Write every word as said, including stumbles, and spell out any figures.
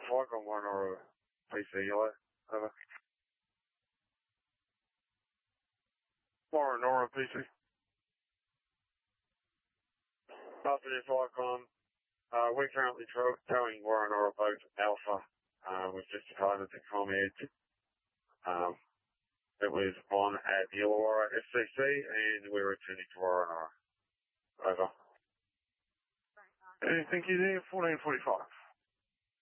Flight on one or a P C yellow. Over. Warren Nora P C. Positive Icon. Uh, we're currently tro- towing Warren Nora boat Alpha. Uh, we've just departed the Com Edge. Um, it was on at the Illawarra F C C and we're returning to Warren Nora. Over. And thank you there, fourteen forty-five.